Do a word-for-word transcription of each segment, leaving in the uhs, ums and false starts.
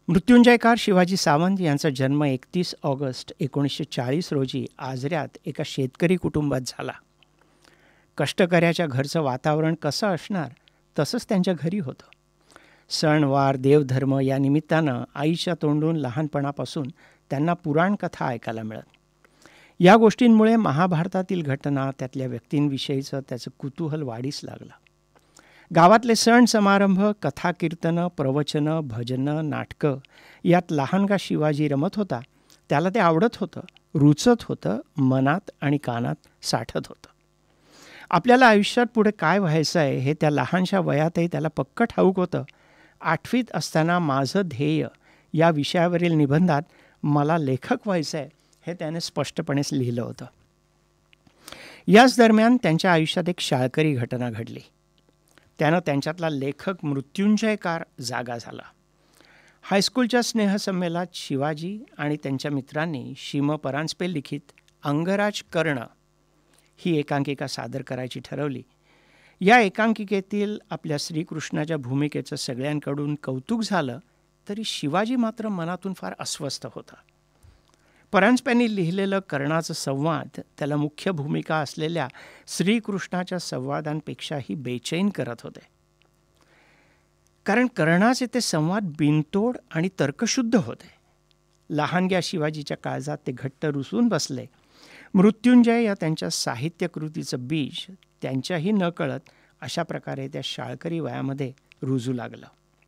मृत्युंजयकार शिवाजी सावंत यांचा जन्म एकतीस ऑगस्ट एकोणीसशे चाळीस रोजी आजऱ्यात एका शेतकरी कुटुंबात झाला. कष्टकऱ्याच्या घरचं वातावरण कसं असणार तसंच त्यांच्या घरी होतं. सणवार देवधर्म या निमित्तानं आईच्या तोंडून लहानपणापासून त्यांना पुराणकथा ऐकायला मिळत. या गोष्टींमुळे महाभारतातील घटना त्यातल्या व्यक्तींविषयीचं त्याचं कुतूहल वाढीस लागलं. गावातले सण समारंभ, कथा कीर्तनं, प्रवचनं, भजनं, नाटकं यात लहानगा शिवाजी रमत होता. त्याला ते आवडत होतं, रुचत होतं, मनात आणि कानात साठत होतं. आपल्याला आयुष्यात पुढे काय व्हायचं आहे हे त्या लहानशा वयातही त्याला पक्क ठाऊक होतं. आठवीत असताना माझं ध्येय या विषयावरील निबंधात मला लेखक व्हायचं आहे हे त्याने स्पष्टपणेच लिहिलं होतं. याच दरम्यान त्यांच्या आयुष्यात एक शाळकरी घटना घडली. त्यानं त्यांच्यातला लेखक मृत्युंजयकार जागा झाला. हायस्कूलच्या स्नेहसंमेलनात शिवाजी आणि त्यांच्या मित्रांनी शिम परांजपे लिखित अंगराज कर्ण ही एकांकिका सादर करायची ठरवली. या एकांकिकेतील आपल्या श्रीकृष्णाच्या भूमिकेचं सगळ्यांकडून कौतुक झालं तरी शिवाजी मात्र मनातून फार अस्वस्थ होता. परांजपेंनी लिहिलेलं कर्णाचं संवाद त्याला मुख्य भूमिका असलेल्या श्रीकृष्णाच्या संवादांपेक्षाही बेचैन करत होते. कारण कर्णाचे ते संवाद बिनतोड आणि तर्कशुद्ध होते. लहानग्या शिवाजीच्या काळजात ते घट्ट रुसून बसले. मृत्युंजय या त्यांच्या साहित्यकृतीचं बीज त्यांच्याही नकळत अशा प्रकारे त्या शाळकरी वयामध्ये रुजू लागलं.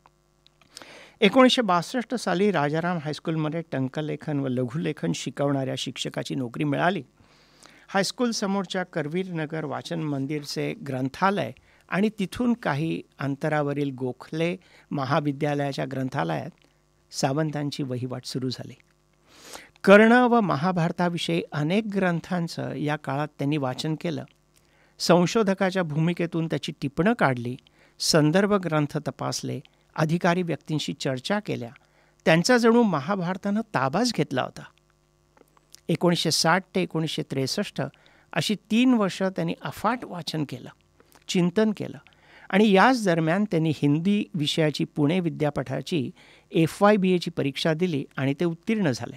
एकोणीसशे बासष्ट साली राजाराम हायस्कूलमध्ये टंकलेखन व लघुलेखन शिकवणाऱ्या शिक्षकाची नोकरी मिळाली. हायस्कूल समोरच्या करवीरनगर वाचन मंदिरचे ग्रंथालय आणि तिथून काही अंतरावरील गोखले महाविद्यालयाच्या ग्रंथालयात सावंतांची वहिवाट सुरू झाली. कर्ण व महाभारताविषयी अनेक ग्रंथांचं या काळात त्यांनी वाचन केलं. संशोधकाच्या भूमिकेतून त्याची टिपणं काढली, संदर्भ ग्रंथ तपासले, अधिकारी व्यक्तींशी चर्चा केल्या. त्यांचा जणू महाभारतानं ताबाच घेतला होता. एकोणीसशे साठ ते एकोणीसशे त्रेसष्ट अशी तीन वर्ष त्यांनी अफाट वाचन केलं, चिंतन केलं आणि याच दरम्यान त्यांनी हिंदी विषयाची पुणे विद्यापीठाची एफ वाय बी एची परीक्षा दिली आणि ते उत्तीर्ण झाले.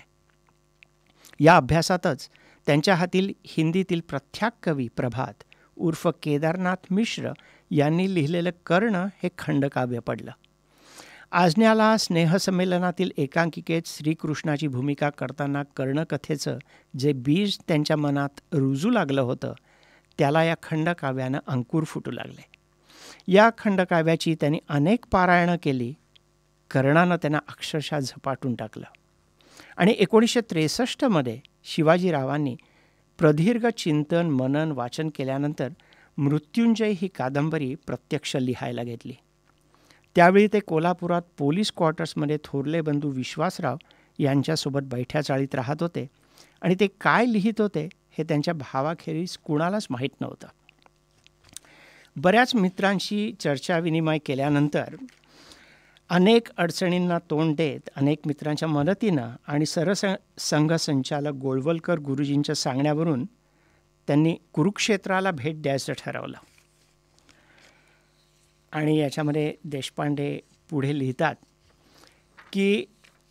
या अभ्यासातच त्यांच्या हातील हिंदीतील प्रख्यात कवी प्रभात उर्फ केदारनाथ मिश्र यांनी लिहिलेलं कर्ण हे खंडकाव्य पडलं. आजन्याला स्नेहसंमेलनातील एकांकिकेत श्रीकृष्णाची भूमिका करताना कर्णकथेचं जे बीज त्यांच्या मनात रुजू लागलं होतं त्याला या खंडकाव्यानं अंकुर फुटू लागले. या खंडकाव्याची त्यांनी अनेक पारायणं केली. कर्णानं त्यांना अक्षरशः झपाटून टाकलं आणि एकोणीसशे त्रेसष्टमध्ये शिवाजीरावांनी प्रदीर्घ चिंतन मनन वाचन केल्यानंतर मृत्युंजय ही कादंबरी प्रत्यक्ष लिहायला घेतली. त्यावेळी ते कोल्हापुरात पोलीस क्वार्टर्समध्ये थोरले बंधू विश्वासराव यांच्यासोबत बैठ्या चाळीत राहत होते आणि ते काय लिहित होते हे त्यांच्या भावाखेरीज कुणालाच माहीत नव्हतं. बऱ्याच मित्रांशी चर्चाविनिमय केल्यानंतर अनेक अडचणींना तोंड देत अनेक मित्रांच्या मदतीनं आणि सरस संघसंचालक गोळवलकर गुरुजींच्या सांगण्यावरून त्यांनी कुरुक्षेत्राला भेट द्यायचं ठरवलं. आणि याच्यामध्ये देशपांडे पुढे लिहितात की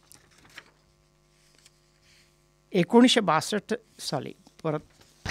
एकोणीसशे बासष्ट साली परत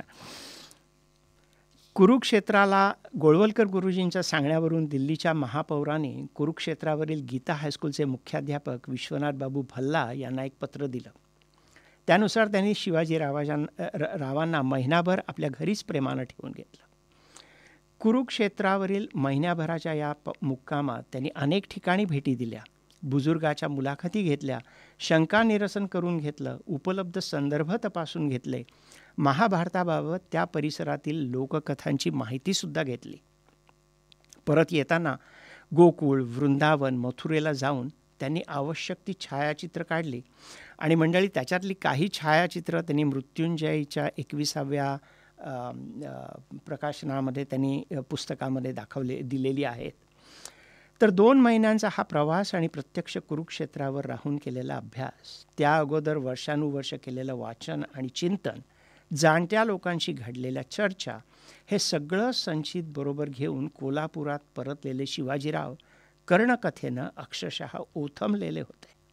कुरुक्षेत्राला गोळवलकर गुरुजींच्या सांगण्यावरून दिल्लीच्या महापौरांनी कुरुक्षेत्रावरील गीता हायस्कूलचे मुख्याध्यापक विश्वनाथ बाबू भल्ला यांना एक पत्र दिलं. त्यानुसार त्यांनी शिवाजीरावां रावांना महिनाभर आपल्या घरीच प्रेमानं ठेवून घेतलं. कुरुक्षेत्रावरील महिन्याभराच्या या प मुक्कामात त्यांनी अनेक ठिकाणी भेटी दिल्या, बुजुर्गाच्या मुलाखती घेतल्या, शंका निरसन करून घेतलं, उपलब्ध संदर्भ तपासून घेतले, महाभारताबाबत त्या परिसरातील लोककथांची माहितीसुद्धा घेतली. परत येताना गोकुळ, वृंदावन, मथुरेला जाऊन त्यांनी आवश्यक ती छायाचित्र काढली आणि मंडळी त्याच्यातली काही छायाचित्र त्यांनी मृत्युंजयच्या एकविसाव्या प्रकाशनामध्ये त्यांनी पुस्तकामध्ये दाखवले दिलेली आहेत. तर दोन महिन्यांचा हा प्रवास आणि प्रत्यक्ष कुरुक्षेत्रावर राहून केलेला अभ्यास, त्या अगोदर वर्षानुवर्ष केलेलं वाचन आणि चिंतन, जाणत्या लोकांशी घडलेल्या चर्चा, हे सगळं संचित बरोबर घेऊन कोल्हापुरात परतलेले शिवाजीराव कर्णकथेनं अक्षरशः ओथंबलेले होते.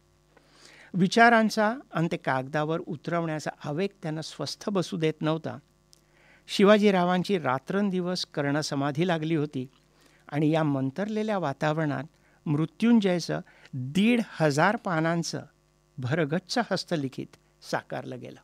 विचारांचा आणि ते कागदावर उतरवण्याचा आवेग त्यांना स्वस्थ बसू देत नव्हता. शिवाजीरावांची रात्रंदिवस कर्णसमाधी लागली होती आणि या मंतरलेल्या वातावरणात मृत्युंजयचं दीड हजार पानांचं भरगच्च हस्तलिखित साकारलं गेलं.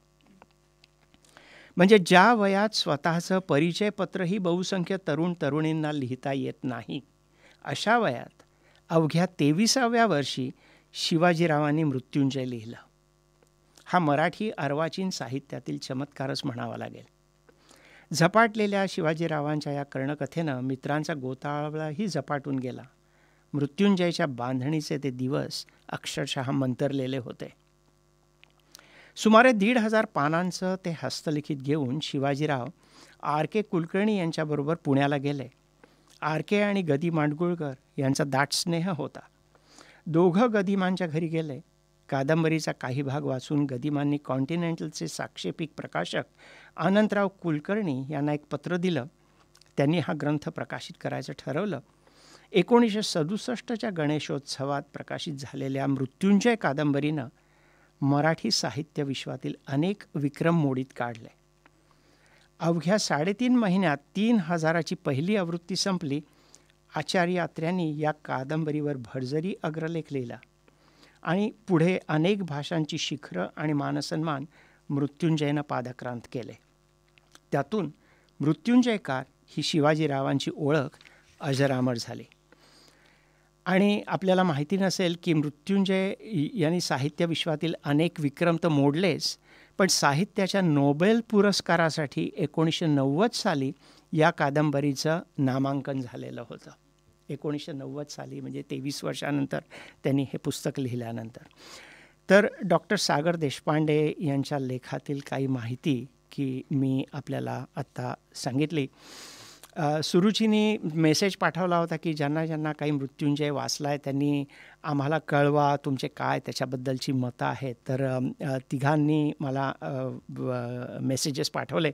म्हणजे ज्या वयात स्वतःचं परिचयपत्रही बहुसंख्य तरुण तरुणींना लिहिता येत नाही, अशा वयात अवघ्या तेविसाव्या वर्षी शिवाजीरावांनी मृत्युंजय लिहिलं. हा मराठी अर्वाचीन साहित्यातील चमत्कारच म्हणावा लागेल. झपाटलेल्या शिवाजीरावांच्या या कर्णकथेनं मित्रांचा गोतावळाही झपाटून गेला. मृत्युंजयच्या बांधणीचे ते दिवस अक्षरशः मंतरलेले होते. सुमारे दीड हजार पानांचं ते हस्तलिखित घेऊन शिवाजीराव आर के कुलकर्णी यांच्याबरोबर पुण्याला गेले. आर के आणि गदी माडगुळकर यांचा दाट स्नेह होता. दोघं गदिमांच्या घरी गेले. कादंबरीचा काही भाग वाचून गदिमांनी कॉन्टिनेंटलचे साक्षेपिक प्रकाशक अनंतराव कुलकर्णी यांना एक पत्र दिलं. त्यांनी हा ग्रंथ प्रकाशित करायचं ठरवलं. एकोणीसशे सदुसष्टच्या गणेशोत्सवात प्रकाशित झालेल्या मृत्युंजय कादंबरीनं मराठी साहित्य विश्वातील अनेक विक्रम मोडीत काढले. अवघ्या साडेतीन महिन्यात तीन हजाराची पहिली आवृत्ती संपली. आचार्य अत्र्यांनी या कादंबरीवर भरजरी अग्रलेख लिहिला आणि पुढे अनेक भाषांची शिखरं आणि मानसन्मान मृत्युंजयनं पादाक्रांत केले. त्यातून मृत्युंजयकार ही शिवाजीरावांची ओळख अजरामर झाली. आणि आपल्याला माहिती नसेल की मृत्युंजय यांनी साहित्य विश्वातील अनेक विक्रम तर मोडलेच, पण साहित्याच्या नोबेल पुरस्कारासाठी एकोणीसशे नव्वद साली या कादंबरीचं नामांकन झालेलं होतं. एकोणीसशे नव्वद साली म्हणजे तेवीस वर्षानंतर त्यांनी हे पुस्तक लिहिल्यानंतर. तर डॉक्टर सागर देशपांडे यांच्या लेखातील काही माहिती की मी आपल्याला आत्ता सांगितली. सुरुचीने मेसेज पाठवला होता की ज्यांना ज्यांना काही मृत्युंजय वाचला आहे त्यांनी आम्हाला कळवा तुमचे काय त्याच्याबद्दलची मतं आहेत. तर तिघांनी मला मेसेजेस पाठवले.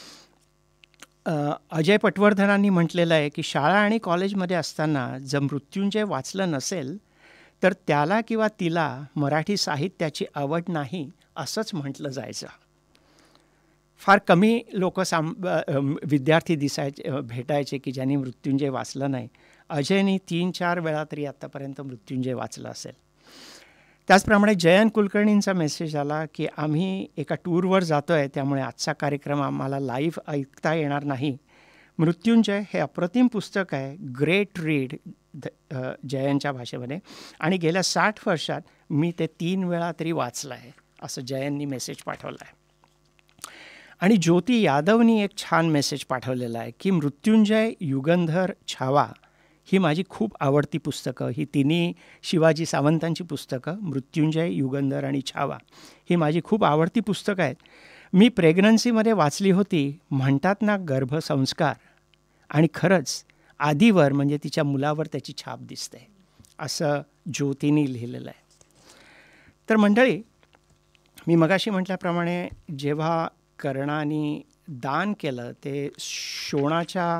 अजय पटवर्धनांनी म्हटलेलं आहे की शाळा आणि कॉलेजमध्ये असताना जर मृत्युंजय वाचलं नसेल तर त्याला किंवा तिला मराठी साहित्याची आवड नाही असंच म्हटलं जायचं. फार कमी लोक साम विद्यार्थी दिसायचे भेटायचे की ज्यांनी मृत्युंजय वाचलं नाही. अजयनी तीन चार वेळा तरी आत्तापर्यंत मृत्युंजय वाचलं असेल. त्याचप्रमाणे जयंत कुलकर्णींचा मेसेज आला की आम्ही एका टूरवर जातो आहे, त्यामुळे आजचा कार्यक्रम आम्हाला लाईव्ह ऐकता येणार नाही. मृत्युंजय हे अप्रतिम पुस्तक आहे, ग्रेट रीड जयंतच्या भाषेमध्ये, आणि गेल्या साठ वर्षात मी ते तीन वेळा तरी वाचलं आहे असं जयंतनी मेसेज पाठवला आहे. आणि ज्योती यादवनी एक छान मेसेज पाठवलेला आहे की मृत्युंजय, युगंधर, छावा ही माझी खूप आवडती पुस्तकं. ही तिन्ही शिवाजी सावंतांची पुस्तकं, मृत्युंजय, युगंधर आणि छावा, ही माझी खूप आवडती पुस्तकं आहेत. मी प्रेग्नन्सीमध्ये वाचली होती. म्हणतात ना गर्भसंस्कार, आणि खरंच आधीवर म्हणजे तिच्या मुलावर त्याची छाप दिसते असं ज्योतीनी लिहिलेलं आहे. तर मंडळी, मी मगाशी म्हटल्याप्रमाणे जेव्हा कर्णाने दान केलं ते शोणाच्या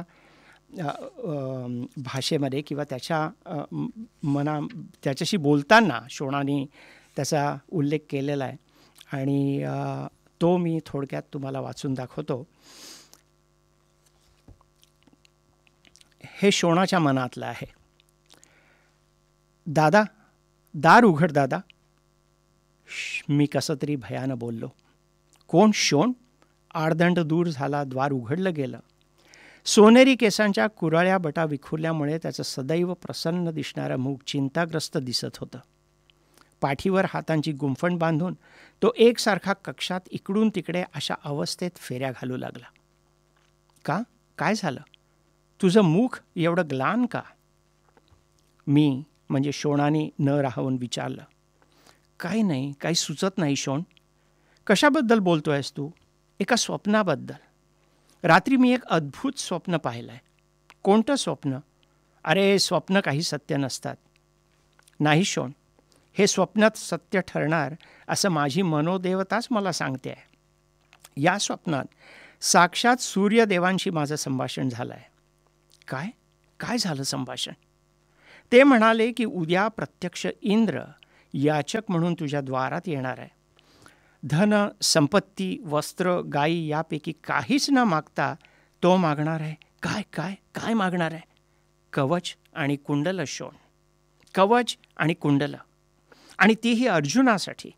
भाषेमध्ये किंवा त्याच्या मना त्याच्याशी बोलताना शोणाने त्याचा उल्लेख केलेला आहे आणि तो मी थोडक्यात तुम्हाला वाचून दाखवतो. हे शोणाच्या मनातलं आहे. दादा, दार उघड दादा. मी कसं तरी भयानं बोललो. कोण? शोण. आडदंड दूर झाला, द्वार उघडलं गेलं. सोनेरी केसांच्या कुराळ्या बटा विखुरल्यामुळे त्याचं सदैव प्रसन्न दिसणारं मुख चिंताग्रस्त दिसत होतं. पाठीवर हातांची गुंफण बांधून तो एकसारखा कक्षात इकडून तिकडे अशा अवस्थेत फेऱ्या घालू लागला. का? काय झालं? तुझं मुख एवढं ग्लान का? मी म्हणजे शोणाने न राहून विचारलं. काही नाही, काही सुचत नाही शोण. कशाबद्दल बोलतो आहेस तू? एका स्वप्नाबद्दल. रात्री मी एक अद्भुत स्वप्न पाहिलं आहे. कोणतं स्वप्न? अरे, स्वप्न काही सत्य नसतात. नाही शोण, हे स्वप्नात सत्य ठरणार असं माझी मनोदेवताच मला सांगते आहे. या स्वप्नात साक्षात सूर्यदेवांशी माझं संभाषण झालं आहे. काय? काय झालं संभाषण? ते म्हणाले की उद्या प्रत्यक्ष इंद्र याचक म्हणून तुझ्या द्वारात येणार आहे. धन, संपत्ती, वस्त्र, गायी यापैकी काहीच न मागता तो मागणार आहे. काय काय काय मागणार आहे? कवच आणि कुंडल शोण. कवच आणि कुंडल, आणि तीही अर्जुनासाठी.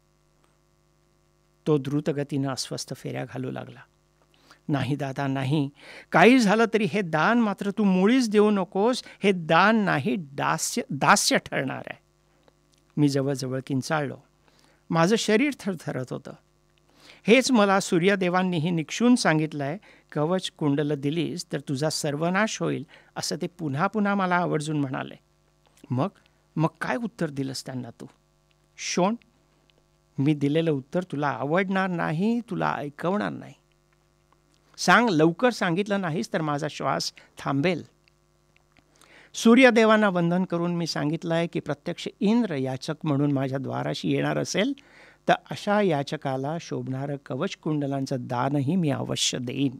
तो द्रुतगतीनं अस्वस्थ फेऱ्या घालू लागला. नाही दादा नाही, काही झालं तरी हे दान मात्र तू मुळीच देऊ नकोस. हे दान नाही, दास्य दास्य ठरणार आहे. मी जवळजवळ किंचाळलो. माझं शरीर थरथरत होतं. हेच मला सूर्यदेवांनीही निक्षून सांगितलं आहे. कवच कुंडल दिलीस तर तुझा सर्वनाश होईल, असं ते पुन्हा पुन्हा मला आवर्जून म्हणाले. मग मग काय उत्तर दिलंस त्यांना तू? शोण, मी दिलेलं उत्तर तुला आवडणार नाही, तुला ऐकवणार नाही. सांग, लवकर सांगितलं नाहीस तर माझा श्वास थांबेल. सूर्यदेवांना वंदन करून मी सांगितलं आहे की प्रत्यक्ष इंद्र याचक म्हणून माझ्या द्वाराशी येणार असेल तर अशा याचकाला शोभणारं कवच कुंडलांचं दानही मी अवश्य देईन.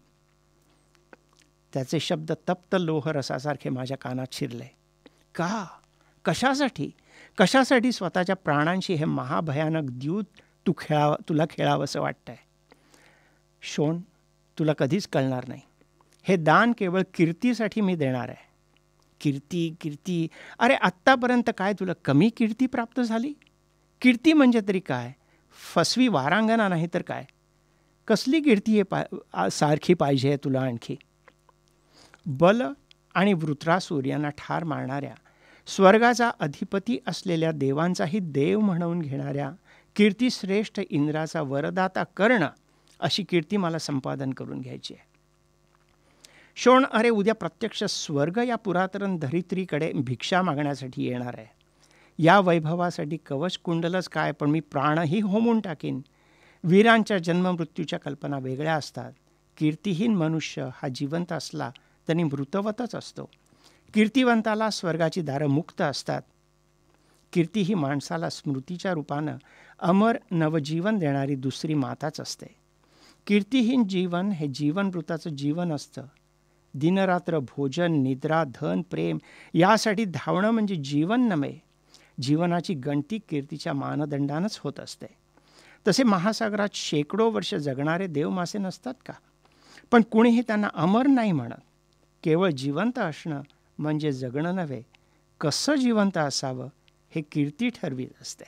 त्याचे शब्द तप्त लोहरसासारखे माझ्या कानात शिरले. का? कशासाठी? कशासाठी स्वतःच्या प्राणांशी हे महाभयानक द्यूत तू खेळाव तुला खेळावंसं वाटतंय? शोण, तुला कधीच कळणार नाही. हे दान केवळ कीर्तीसाठी मी देणार आहे. कीर्ती कीर्ती अरे आत्तापर्यंत काय तुला कमी कीर्ती प्राप्त झाली? कीर्ती म्हणजे तरी काय? फसवी वारांगणा नाही तर काय? कसली कीर्ती हे पा सारखी पाहिजे आहे तुला आणखी? बल आणि वृत्रासूर यांना ठार मारणाऱ्या, स्वर्गाचा अधिपती असलेल्या देवांचाही देव म्हणवून घेणाऱ्या कीर्तिश्रेष्ठ इंद्राचा वरदाता कर्ण, अशी कीर्ती मला संपादन करून घ्यायची आहे. शोण, अरे उद्या प्रत्यक्ष स्वर्ग या पुरातन धरित्रीकडे भिक्षा मागण्यासाठी येणार आहे. या वैभवासाठी कवच कुंडलच काय, पण मी प्राणही होमून टाकीन. वीरांच्या जन्ममृत्यूच्या कल्पना वेगळ्या असतात. कीर्तिहीन मनुष्य हा जिवंत असला तरी मृतवतच असतो. कीर्तिवंताला स्वर्गाची दारं मुक्त असतात. कीर्ती ही माणसाला स्मृतीच्या रूपानं अमर नवजीवन देणारी दुसरी माताच असते. कीर्तिहीन जीवन हे जीवनमृताचं जीवन असतं. दिनरात्र भोजन, निद्रा, धन, प्रेम यासाठी धावणं म्हणजे जीवन नव्हे. जीवनाची गणती कीर्तीच्या मानदंडानंच होत असते. तसे महासागरात शेकडो वर्ष जगणारे देवमासे नसतात का? पण कुणीही त्यांना अमर नाही म्हणत. केवळ जिवंत असणं म्हणजे जगणं नव्हे. कसं जिवंत असावं हे कीर्ती ठरवीत असते.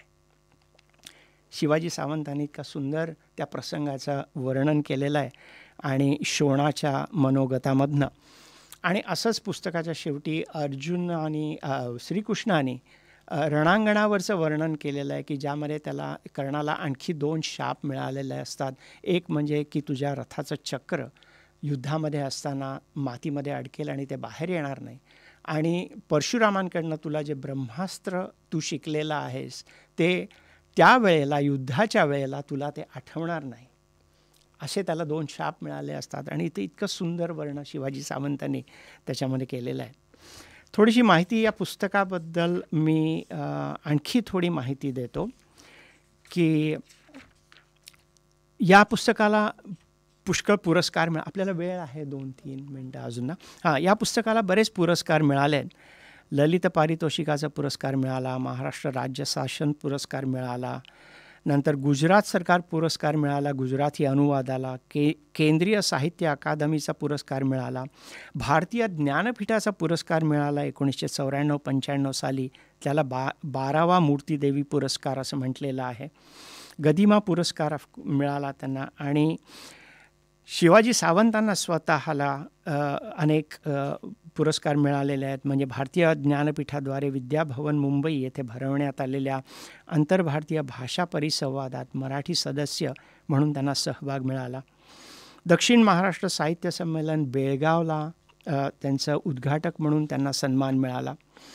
शिवाजी सावंतांनी इतका सुंदर त्या प्रसंगाचं वर्णन केलेलं आहे आणि शोणाच्या मनोगतामधनं. आणि असंच पुस्तकाच्या शेवटी अर्जुन आणि श्रीकृष्णाने रणांगणावरचं वर्णन केलेलं आहे की ज्यामध्ये त्याला कर्णाला आणखी दोन शाप मिळालेले असतात. एक म्हणजे की तुझ्या रथाचं चक्र युद्धामध्ये असताना मातीमध्ये अडकेल आणि ते बाहेर येणार नाही. आणि परशुरामांकडनं तुला जे ब्रह्मास्त्र तू शिकलेलं आहेस ते त्यावेळेला युद्धाच्या वेळेला तुला ते आठवणार नाही. असे त्याला दोन शाप मिळाले असतात. आणि ते इतकं सुंदर वर्णन शिवाजी सावंतांनी त्याच्यामध्ये केलेलं आहे. थोडीशी माहिती या पुस्तकाबद्दल मी आणखी थोडी माहिती देतो की या पुस्तकाला पुष्कळ पुरस्कार मिळा आपल्याला वेळ आहे दोन तीन मिनटं अजून ना. हां, या पुस्तकाला बरेच पुरस्कार मिळाले आहेत. ललित पारितोषिकाचा पुरस्कार मिळाला, महाराष्ट्र राज्य शासन पुरस्कार मिळाला, नंतर गुजरात सरकार पुरस्कार मिळाला गुजराती अनुवादाला, के केंद्रीय साहित्य अकादमीचा पुरस्कार मिळाला, भारतीय ज्ञानपीठाचा पुरस्कार मिळाला एकोणीसशे चौऱ्याण्णव पंच्याण्णव साली. त्याला बा बारावा मूर्तिदेवी पुरस्कार असं म्हटलेलं आहे. गदिमा पुरस्कार मिळाला त्यांना. आणि शिवाजी सावंतांना स्वतःला अनेक पुरस्कार मिळालेले आहेत. म्हणजे भारतीय ज्ञानपीठाद्वारे विद्याभवन मुंबई येथे भरवण्यात आलेल्या आंतरभारतीय भाषा परिसंवादात मराठी सदस्य म्हणून त्यांना सहभाग मिळाला. दक्षिण महाराष्ट्र साहित्य संमेलन बेळगावला त्यांचं उद्घाटक म्हणून त्यांना सन्मान मिळाला.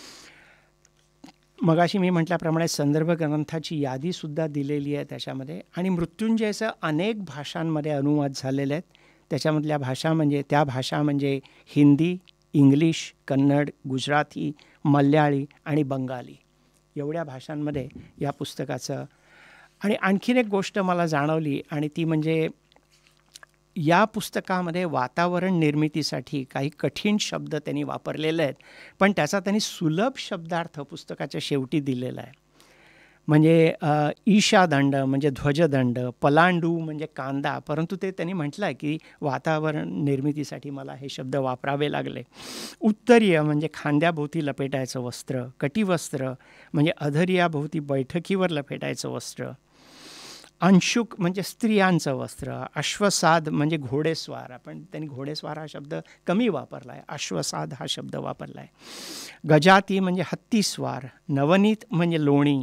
मगाशी मी म्हटल्याप्रमाणे संदर्भ ग्रंथाची यादीसुद्धा दिलेली आहे त्याच्यामध्ये. आणि मृत्युंजयचं अनेक भाषांमध्ये अनुवाद झालेले आहेत. त्याच्यामधल्या भाषा म्हणजे त्या भाषा म्हणजे हिंदी, इंग्लिश, कन्नड, गुजराती, मल्याळी आणि बंगाली एवढ्या भाषांमध्ये या पुस्तकाचं. आणि आणखीन एक गोष्ट मला जाणवली आणि ती म्हणजे या पुस्तकामध्ये वातावरण निर्मितीसाठी काही कठीण शब्द त्यांनी वापरलेले आहेत, पण त्याचा त्यांनी सुलभ शब्दार्थ पुस्तकाच्या शेवटी दिलेला आहे. म्हणजे अ, ईशादंड म्हणजे ध्वजदंड, पलांडू म्हणजे कांदा, परंतु ते त्यांनी म्हटलं आहे की वातावरण निर्मितीसाठी मला हे शब्द वापरावे लागले. उत्तरीय म्हणजे खांद्याभोवती लपेटायचं वस्त्र, कटिवस्त्र म्हणजे अधर्याभोवती बैठकीवर लपेटायचं वस्त्र, अंशुक म्हणजे स्त्रियांचं वस्त्र, अश्वसाद म्हणजे घोडेस्वार, आपण त्यांनी घोडेस्वार हा शब्द कमी वापरला आहे, अश्वसाद हा शब्द वापरला आहे. गजाती म्हणजे हत्तीस्वार, नवनीत म्हणजे लोणी,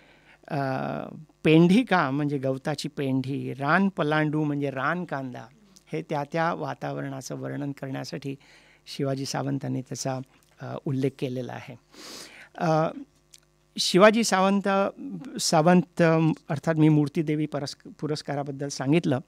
पेंढिका म्हणजे गवताची पेंढी, रान पलांडू म्हणजे रान कांदा. हे त्या त्या वातावरणाचं वर्णन करण्यासाठी शिवाजी सावंतांनी त्याचा उल्लेख केलेला आहे. शिवाजी सावंत सावंत अर्थात मी मूर्तिदेवी परस् पुरस्काराबद्दल सांगितलं.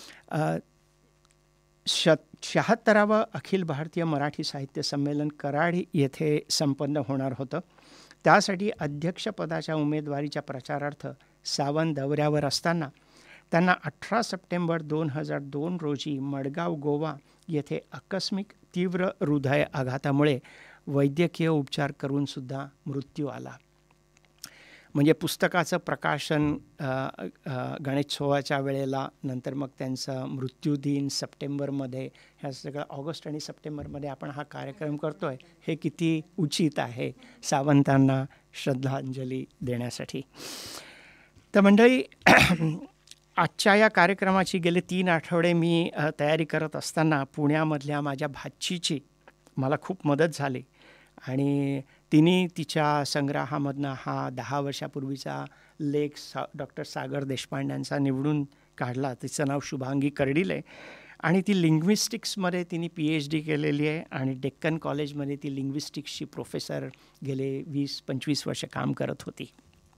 श शहात्तरावं अखिल भारतीय मराठी साहित्य संमेलन कराड येथे संपन्न होणार होतं. त्यासाठी अध्यक्षपदाच्या उमेदवारीच्या प्रचारार्थ सावंत दौऱ्यावर असताना त्यांना अठरा सप्टेंबर दोन हजार दोन रोजी मडगाव गोवा येथे आकस्मिक तीव्र हृदय आघातामुळे वैद्यकीय उपचार करूनसुद्धा मृत्यू आला. म्हणजे पुस्तकाचं प्रकाशन गणेशोत्सवाच्या वेळेला, नंतर मग त्यांचा मृत्यूदिन सप्टेंबरमध्ये, ह्या सगळं ऑगस्ट आणि सप्टेंबरमध्ये आपण हा कार्यक्रम करतो आहे, हे किती उचित आहे सावंतांना श्रद्धांजली देण्यासाठी. तर मंडळी, आजच्या या कार्यक्रमाची गेले तीन आठवडे मी तयारी करत असताना पुण्यामधल्या माझ्या भाचीची मला खूप मदत झाली आणि तिने तिच्या संग्रहामधनं हा दहा वर्षापूर्वीचा लेख सा डॉक्टर सागर देशपांड्यांचा निवडून काढला. तिचं नाव शुभांगी कर्डिले आणि ती लिंग्विस्टिक्समध्ये तिने पी एच डी केलेली आहे आणि डेक्कन कॉलेजमध्ये ती लिंग्विस्टिक्सची प्रोफेसर गेले वीस पंचवीस वर्ष काम करत होती.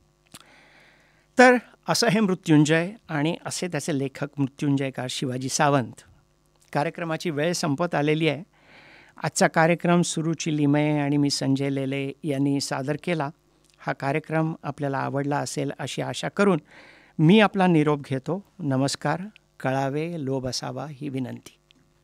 तर असं हे मृत्युंजय आणि असे त्याचे लेखक मृत्युंजयकार शिवाजी सावंत. कार्यक्रमाची वेळ संपत आलेली आहे. आजचा कार्यक्रम सुरुची लिमये आणि मी संजय लेले यांनी सादर केला. हा कार्यक्रम आपल्याला आवडला असेल अशी आशा करून मी आपला निरोप घेतो. नमस्कार. कळावे लोभ असावा ही विनंती.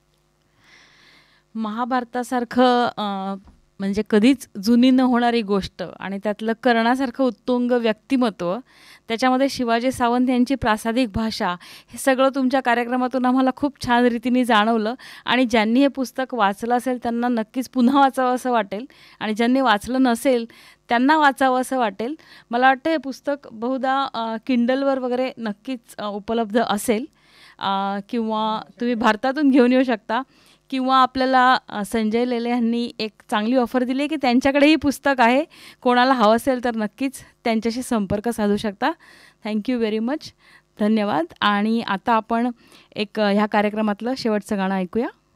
महाभारतासारखं म्हणजे कधीच जुनी न होणारी गोष्ट आणि त्यातलं कर्णासारखं उत्तुंग व्यक्तिमत्व, त्याच्यामध्ये शिवाजी सावंत यांची प्रासादिक भाषा, हे सगळं तुमच्या कार्यक्रमातून आम्हाला खूप छान रीतीने जाणवलं. आणि ज्यांनी हे पुस्तक वाचलं असेल त्यांना नक्कीच पुन्हा वाचावं असं वाटेल आणि ज्यांनी वाचलं नसेल त्यांना वाचावं असं वाटेल. मला वाटतं हे पुस्तक बहुधा किंडलवर वगैरे नक्कीच उपलब्ध असेल किंवा तुम्ही भारतातून घेऊन येऊ शकता. किंवा आपल्याला संजय लेले यांनी एक चांगली ऑफर दिली आहे की त्यांच्याकडेही पुस्तक आहे, कोणाला हवं असेल तर नक्कीच त्यांच्याशी संपर्क साधू शकता. Thank you very much. धन्यवाद. आणि आता आपण एक ह्या कार्यक्रमातलं शेवटचं गाणं ऐकूया.